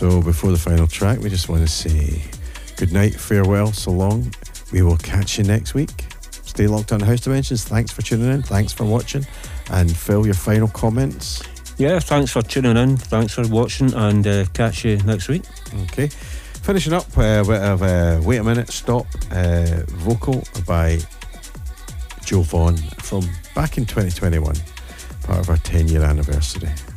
So before the final track, we just want to say good night, farewell, so long. We will catch you next week. Stay locked on House Dimensions. Thanks for tuning in. Thanks for watching. And Phil, your final comments? Yeah, thanks for tuning in. Thanks for watching, and catch you next week. Okay. Finishing up with Wait a Minute, Stop, vocal by Joe Vaughan from back in 2021, part of our 10-year anniversary.